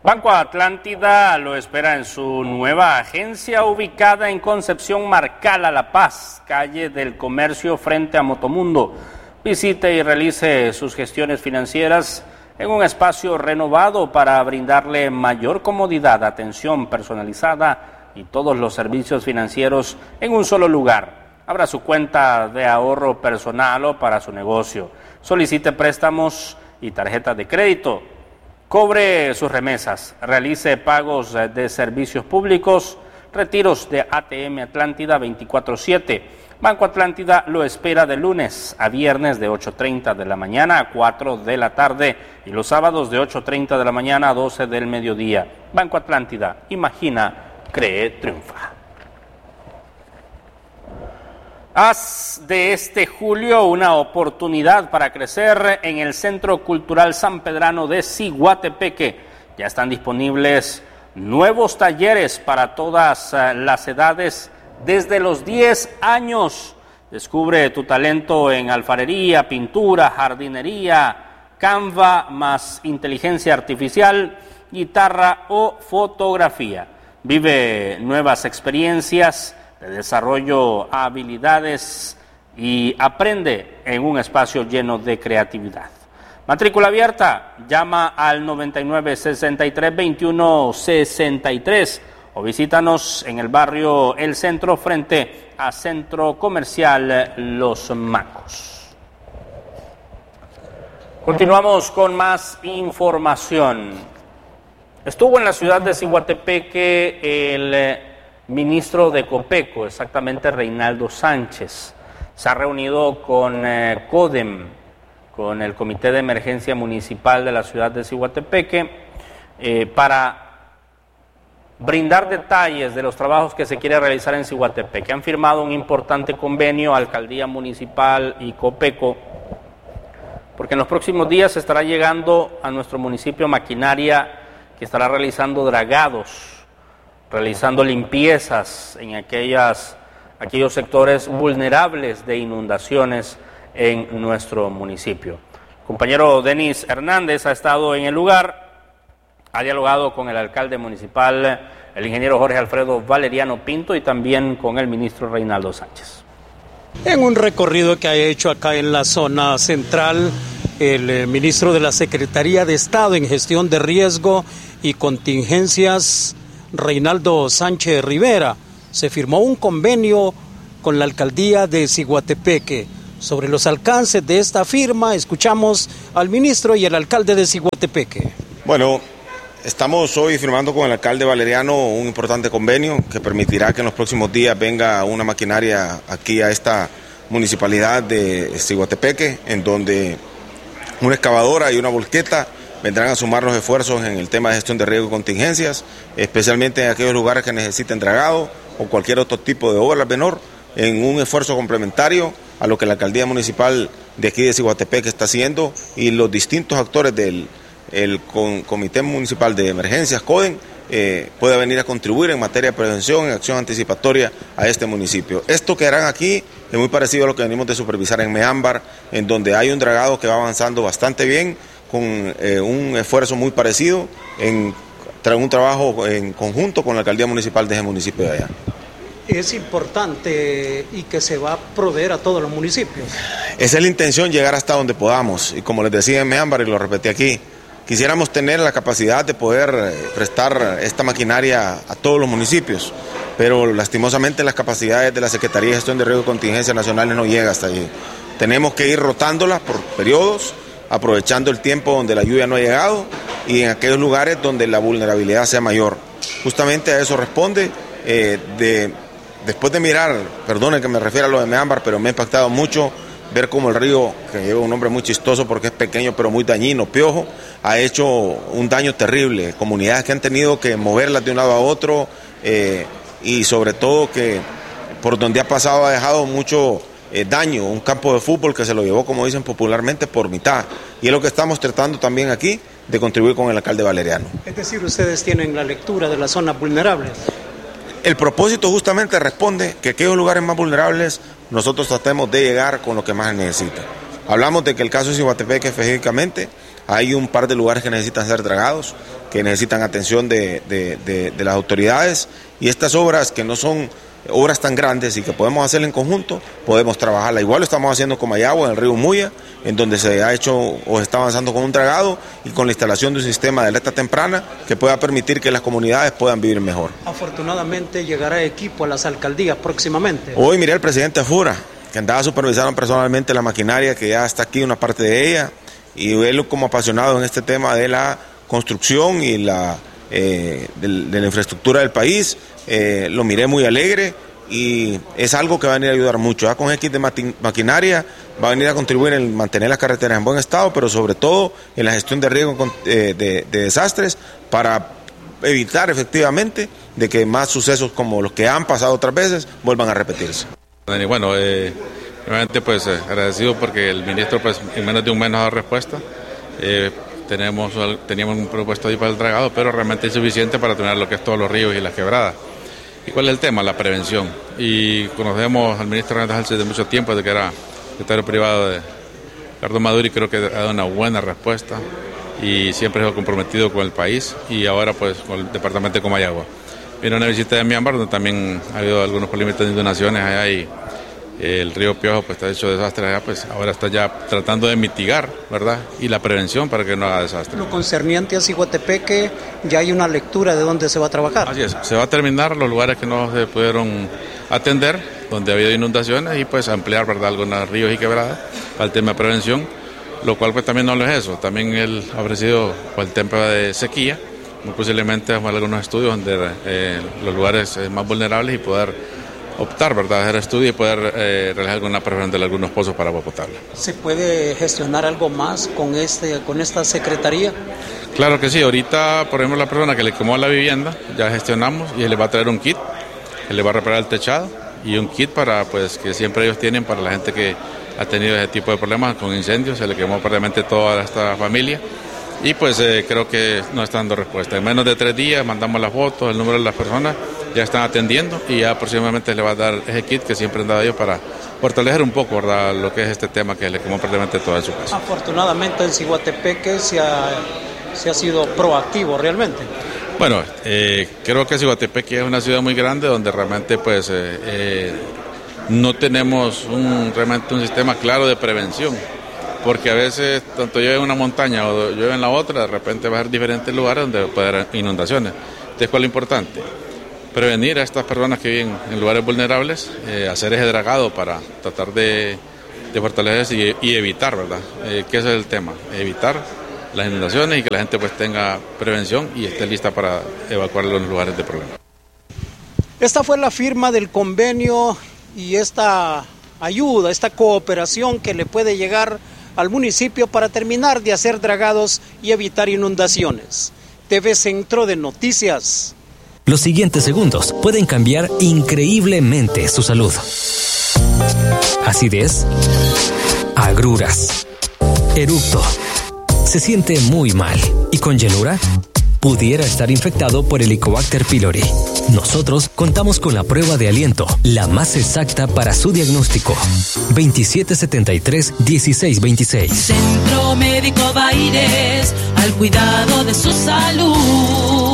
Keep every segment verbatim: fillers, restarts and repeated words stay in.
Banco Atlántida lo espera en su nueva agencia ubicada en Concepción Marcala, La Paz, calle del Comercio frente a Motomundo. Visite y realice sus gestiones financieras en un espacio renovado para brindarle mayor comodidad, atención personalizada y todos los servicios financieros en un solo lugar. Abra su cuenta de ahorro personal o para su negocio. Solicite préstamos y tarjetas de crédito. Cobre sus remesas, realice pagos de servicios públicos, retiros de A T M Atlántida veinticuatro siete. Banco Atlántida lo espera de lunes a viernes de ocho treinta de la mañana a cuatro de la tarde y los sábados de ocho treinta de la mañana a doce del mediodía. Banco Atlántida, imagina, cree, triunfa. Haz de este julio una oportunidad para crecer en el Centro Cultural Sanpedrano de Ciguatepeque. Ya están disponibles nuevos talleres para todas las edades desde los diez años. Descubre tu talento en alfarería, pintura, jardinería, Canva más inteligencia artificial, guitarra o fotografía. Vive nuevas experiencias de desarrollo habilidades y aprende en un espacio lleno de creatividad. Matrícula abierta, llama al noventa y nueve, sesenta y tres, veintiuno, sesenta y tres o visítanos en el barrio El Centro frente a Centro Comercial Los Macos. Continuamos con más información. Estuvo en la ciudad de Ciguatepeque el ministro de Copeco, exactamente Reinaldo Sánchez. Se ha reunido con eh, CODEM, con el Comité de Emergencia Municipal de la ciudad de Ciguatepeque, eh, para brindar detalles de los trabajos que se quiere realizar en Ciguatepeque. Han firmado un importante convenio, Alcaldía Municipal y Copeco, porque en los próximos días se estará llegando a nuestro municipio maquinaria que estará realizando dragados, realizando limpiezas en aquellas, aquellos sectores vulnerables de inundaciones en nuestro municipio. El compañero Denis Hernández ha estado en el lugar, ha dialogado con el alcalde municipal, el ingeniero Jorge Alfredo Valeriano Pinto, y también con el ministro Reinaldo Sánchez. En un recorrido que ha hecho acá en la zona central, el eh, ministro de la Secretaría de Estado en Gestión de Riesgo y Contingencias, Reinaldo Sánchez Rivera, se firmó un convenio con la alcaldía de Ciguatepeque. Sobre los alcances de esta firma, escuchamos al ministro y el alcalde de Ciguatepeque. Bueno, estamos hoy firmando con el alcalde Valeriano un importante convenio que permitirá que en los próximos días venga una maquinaria aquí a esta municipalidad de Ciguatepeque, en donde una excavadora y una volqueta vendrán a sumar los esfuerzos en el tema de gestión de riesgo y contingencias, especialmente en aquellos lugares que necesiten dragado o cualquier otro tipo de obra menor, en un esfuerzo complementario a lo que la alcaldía municipal de aquí de Ciguatepeque está haciendo y los distintos actores del el con, Comité Municipal de Emergencias, CODEM, eh, puede venir a contribuir en materia de prevención y acción anticipatoria a este municipio. Esto que harán aquí es muy parecido a lo que venimos de supervisar en Meámbar, en donde hay un dragado que va avanzando bastante bien, con eh, un esfuerzo muy parecido, en tra un trabajo en conjunto con la alcaldía municipal de ese municipio de allá. Es importante y que se va a proveer a todos los municipios. Esa es la intención, llegar hasta donde podamos, y como les decía en Meámbar y lo repetí aquí, quisiéramos tener la capacidad de poder prestar esta maquinaria a todos los municipios, pero lastimosamente las capacidades de la Secretaría de Gestión de Riesgo y Contingencias Nacionales no llegan hasta allí. Tenemos que ir rotándolas por periodos, aprovechando el tiempo donde la lluvia no ha llegado y en aquellos lugares donde la vulnerabilidad sea mayor. Justamente a eso responde, eh, de, después de mirar, perdonen que me refiera a lo de Meámbar, pero me ha impactado mucho ver cómo el río, que lleva un nombre muy chistoso porque es pequeño pero muy dañino, Piojo, ha hecho un daño terrible. Comunidades que han tenido que moverlas de un lado a otro eh, y sobre todo que por donde ha pasado ha dejado mucho Eh, daño, un campo de fútbol que se lo llevó, como dicen popularmente, por mitad. Y es lo que estamos tratando también aquí, de contribuir con el alcalde Valeriano. Es decir, ustedes tienen la lectura de las zonas vulnerables. El propósito justamente responde que aquellos lugares más vulnerables nosotros tratemos de llegar con lo que más necesita. Hablamos de que el caso de Ciguatepeque específicamente Hay un par de lugares que necesitan ser dragados, que necesitan atención de, de, de, de las autoridades, y estas obras que no son obras tan grandes y que podemos hacer en conjunto, podemos trabajarla. Igual lo estamos haciendo con Mayagua, en el río Muya, en donde se ha hecho o se está avanzando con un dragado y con la instalación de un sistema de alerta temprana que pueda permitir que las comunidades puedan vivir mejor. Afortunadamente llegará equipo a las alcaldías próximamente. Hoy miré al presidente Fura, que andaba supervisando personalmente la maquinaria, que ya está aquí, una parte de ella, y él como apasionado en este tema de la construcción y la, eh, de, de la infraestructura del país, eh, lo miré muy alegre y es algo que va a venir a ayudar mucho. Ya con X de maquinaria va a venir a contribuir en mantener las carreteras en buen estado, pero sobre todo en la gestión de riesgo de, de, de desastres, para evitar efectivamente de que más sucesos como los que han pasado otras veces vuelvan a repetirse. Bueno, eh, realmente pues eh, agradecido porque el ministro pues en menos de un mes nos ha dado respuesta. Eh, tenemos, teníamos un presupuesto ahí para el dragado, pero realmente es suficiente para tener lo que es todos los ríos y las quebradas. ¿Y cuál es el tema? La prevención. Y conocemos al ministro Hernández desde mucho tiempo, desde que era secretario privado de Ricardo Maduro, y creo que ha dado una buena respuesta y siempre ha comprometido con el país, y ahora pues con el departamento de Comayagua. Vino una visita de Miambar, donde también ha habido algunos problemas de inundaciones allá, y el río Piojo pues está hecho desastres allá, pues ahora está ya tratando de mitigar, ¿verdad? Y la prevención para que no haga desastre. Lo concerniente a Ciguatepeque, ya hay una lectura de dónde se va a trabajar. Así es, se va a terminar los lugares que no se pudieron atender, donde ha habido inundaciones, y pues ampliar, ¿verdad?, algunos ríos y quebradas para el tema de prevención, lo cual pues también no lo es eso. También él ha ofrecido pues, el tema de sequía, muy posiblemente vamos a hacer algunos estudios donde eh, los lugares eh, más vulnerables, y poder optar, ¿verdad?, hacer estudios y poder eh, realizar alguna preferencia de algunos pozos para agua potable. ¿Se puede gestionar algo más con este con esta secretaría? Claro que sí. Ahorita, por ejemplo, la persona que le quemó la vivienda, ya gestionamos, y él le va a traer un kit, él le va a reparar el techado, y un kit para, pues, que siempre ellos tienen para la gente que ha tenido ese tipo de problemas con incendios. Se le quemó prácticamente toda esta familia, y pues eh, creo que nos está dando respuesta. En menos de tres días mandamos las fotos, el número de las personas, ya están atendiendo, y ya aproximadamente le va a dar ese kit que siempre han dado ellos para fortalecer un poco, ¿verdad?, lo que es este tema que le quemó prácticamente toda su casa. Afortunadamente en Ciguatepeque se ha, se ha sido proactivo realmente. Bueno, eh, creo que Ciguatepeque es una ciudad muy grande donde realmente pues eh, eh, no tenemos un, realmente un sistema claro de prevención, porque a veces tanto llueve en una montaña o llueve en la otra, de repente va a haber diferentes lugares donde puede haber inundaciones. Entonces, ¿cuál es lo importante? Prevenir a estas personas que viven en lugares vulnerables, eh, hacer ese dragado para tratar de, de fortalecerse y, y evitar, ¿verdad? Eh, que ese es el tema, evitar las inundaciones, y que la gente pues tenga prevención y esté lista para evacuar los lugares de problema. Esta fue la firma del convenio y esta ayuda, esta cooperación que le puede llegar al municipio para terminar de hacer dragados y evitar inundaciones. T V Centro de Noticias. Los siguientes segundos pueden cambiar increíblemente su salud. Acidez, agruras, eructo, se siente muy mal, y con llenura pudiera estar infectado por Helicobacter pylori. Nosotros contamos con la prueba de aliento, la más exacta para su diagnóstico. veintisiete setenta y tres, dieciséis veintiséis. Centro Médico Baires, al cuidado de su salud.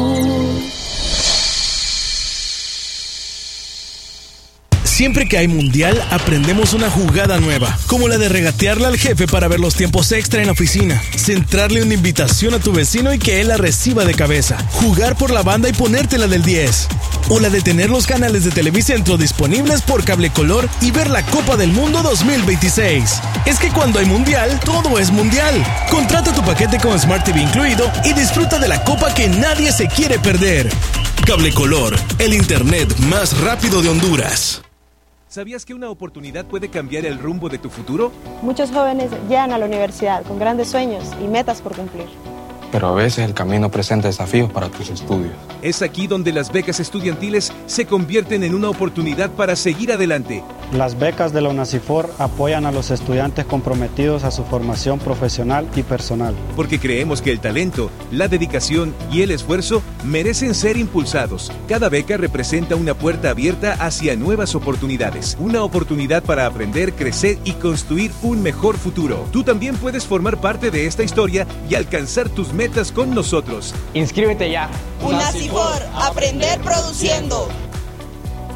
Siempre que hay mundial, aprendemos una jugada nueva, como la de regatearle al jefe para ver los tiempos extra en la oficina, centrarle una invitación a tu vecino y que él la reciba de cabeza, jugar por la banda y ponértela del diez, o la de tener los canales de Televicentro disponibles por cable color y ver la Copa del Mundo dos mil veintiséis. Es que cuando hay mundial, todo es mundial. Contrata tu paquete con Smart T V incluido y disfruta de la Copa que nadie se quiere perder. Cable Color, el internet más rápido de Honduras. ¿Sabías que una oportunidad puede cambiar el rumbo de tu futuro? Muchos jóvenes llegan a la universidad con grandes sueños y metas por cumplir. Pero a veces el camino presenta desafíos para tus estudios. Es aquí donde las becas estudiantiles se convierten en una oportunidad para seguir adelante. Las becas de la UNACIFOR apoyan a los estudiantes comprometidos a su formación profesional y personal. Porque creemos que el talento, la dedicación y el esfuerzo merecen ser impulsados. Cada beca representa una puerta abierta hacia nuevas oportunidades. Una oportunidad para aprender, crecer y construir un mejor futuro. Tú también puedes formar parte de esta historia y alcanzar tus metas con nosotros. Inscríbete ya. UNACIFOR, aprender produciendo.